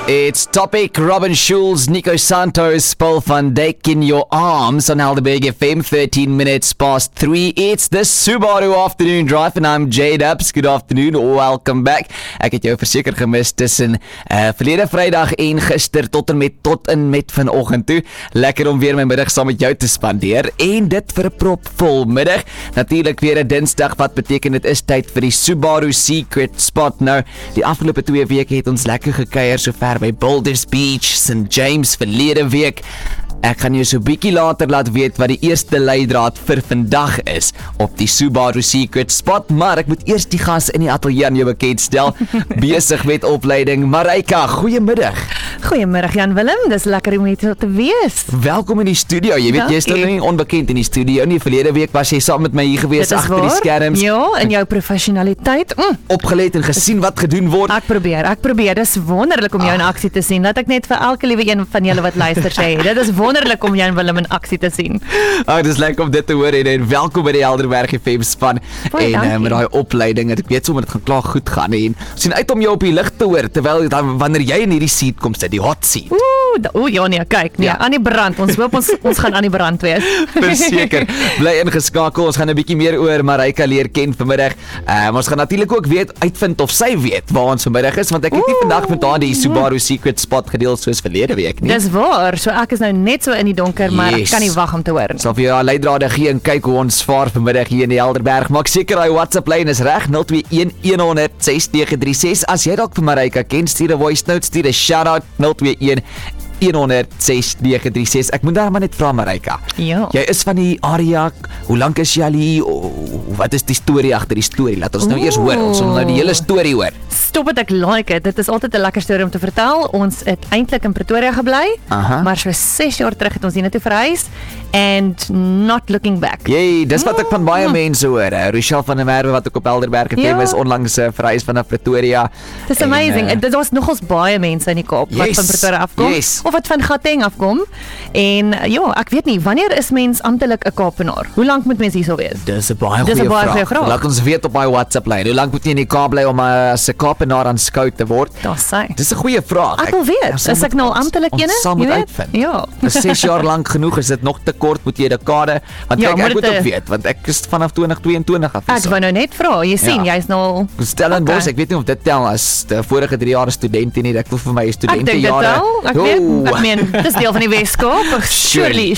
It's Topic, Robin Schulz, Nico Santos, Paul van Dijk in your arms on Helderberg FM, 13 minutes past 3. It's the Subaru Afternoon Drive and I'm J-Dubs. Good afternoon, welcome back. Ek het jou verseker gemis tussen verlede Vrydag en gister tot en met vanoggend toe. Lekker om weer my middag saam met jou te spandeer en dit vir 'n propvol middag. Natuurlik weer 'n Dinsdag wat beteken dit is tyd vir die Subaru Secret Spot. Nou, die afgelope 2 weke het ons lekker gekuier sover by Boulders Beach, St. James verlede week. Ek gaan jou so bietjie later laat weet wat die eerste leidraad vir vandag is op die Subaru Secret Spot, maar ek moet eers die gas in die ateljee aan jou bekendstel. Besig met opleiding, Mareika, goeiemiddag. Goeiemiddag Jan Willem, dis lekker om hier te wees. Welkom in die studio, jy weet jy is nog nie onbekend in die studio nie, verlede week was jy saam met my hier gewees agter die skerms. Ja, in jou professionaliteit. Opgelet en gesien wat gedoen word. Ek probeer, dis wonderlik om jou in aksie te sien, laat ek net vir elke liewe een van julle wat luister sê, dit is wonderlik om Jan Willem in aksie te sien. Dit is lekker om dit te hoor en welkom by die Helderberg FM span en met daai opleiding, ek weet sommer dit gaan klaar goed gaan en sien uit om jou op die lig te hoor, terwyl wanneer jy in hierdie seat kom sit, die hot seat. Ja nee, kyk, nee, aan die brand, ons hoop ons gaan aan die brand wees. Verseker, bly ingeskakel, ons gaan 'n bietjie meer oor Mareika leer ken vanmiddag, ons gaan natuurlik ook uitvind of sy weet waar ons vanmiddag is, want ek het nie vandag met haar die Subaru Secret Spot gedeel soos verlede week nie. Dis waar, so ek is nou net so in die donker, maar ek kan nie wag om te hoor. Sal vir jou leidrade gee en kyk hoe ons vaar vanmiddag hier in die Helderberg. Maak seker hy WhatsApp lyn is reg, 021 100 6936. As jy dalk vir Mareika ken, stuur 'n voice note, stuur 'n shout-out 021 100 6936. Ek moet daar maar net vra, Mareika. Ja. Jy is van die area, hoe lank is jy al hier? Wat is die storie agter die storie? Laat ons nou eers hoor, ons wil nou die hele storie hoor. Stop het, ek like it. Dit is altyd 'n lekker storie om te vertel. Ons het eintlik in Pretoria gebly, maar so 6 jaar terug het ons hier na toe verhuis and not looking back. Jee, dis wat ek van baie mense hoor. Rochelle van der Merwe wat ook op Helderberg FM is onlangs verhuis vanaf Pretoria. Dis amazing. Dit was nogals baie mense in die Kaap wat van Pretoria afkom of wat van Gauteng afkom. En ja, ek weet nie, wanneer is mens amptelik 'n Kaapenaar? Hoe lank moet mens hierso wees? Dis 'n baie goeie vraag. Laat ons weet op my WhatsApp lyn. Hoe lank moet jy in die Kaap bly om as 'n Kaapenaar aanskou te word? Dis 'n goeie vraag. Ek wil weet, is ek nou al amptelik ene? Ons sal moet uitvind. Ja. Is 6 jaar lank genoeg? Is dit nog te kort? Moet jy dekade? Want kyk, ek moet ook weet, want ek is vanaf 2022 af. Ek wou nou net vra, jy sien, jy's nou Stellenbosch, ek weet nie of dit tel as die vorige 3 jaar student nie, ek wil vir my studentejare. Ek meen, dis deel van die Weskaap. Surely.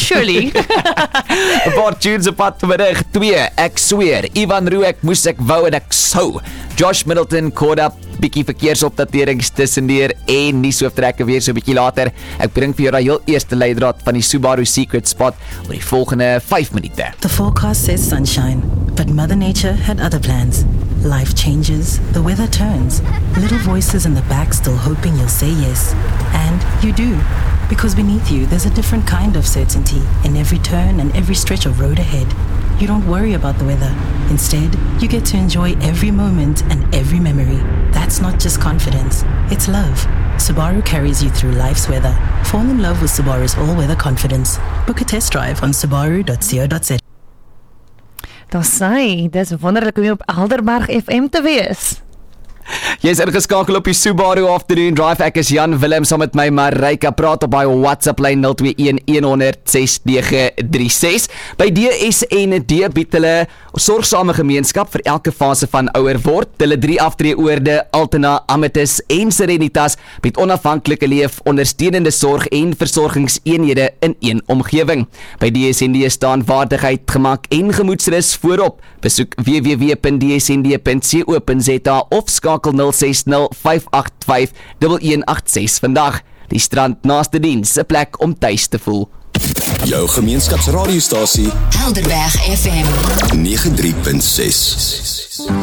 'n paar tunes op pad vanmiddag. 2, ek sweer, Ivan Roek moes ek wou en ek sou. Josh Middleton caught up, bietjie verkeersopdaterings tussendeur en nie so trekke weer so bietjie later. Ek bring vir jou daai heel eerste leidraad van die Subaru Secret Spot oor die volgende 5 minute. The forecast says sunshine, but Mother Nature had other plans. Life changes, the weather turns. Little voices in the back still hoping you'll say yes. And you do. Because beneath you, there's a different kind of certainty in every turn and every stretch of road ahead. You don't worry about the weather. Instead, you get to enjoy every moment and every memory. That's not just confidence, it's love. Subaru carries you through life's weather. Fall in love with Subaru's all-weather confidence. Book a test drive on subaru.co.za. Dis wonderlik om op Helderberg FM te wees. Jy is ingeskakel op die Subaru Afternoon Drive. Ek is Jan Willem saam met my Mareika. Praat op my WhatsApp lyn 021 100 6936. By DSND bied hulle sorgsame gemeenskap vir elke fase van ouer word. Hulle 3 aftreeoorde, Altena, Ametis en Serenitas bied onafhanklike leef, ondersteunende sorg en versorgingseenhede in een omgewing. By DSND staan waardigheid, gemak en gemoedsrus voorop. Besoek www.dsnd.co.za of skakel 060 585 1186 vandag. Die strand naaste diens, 'n plek om tuis te voel. Jou gemeenskapsradiostasie Helderberg FM 93.6.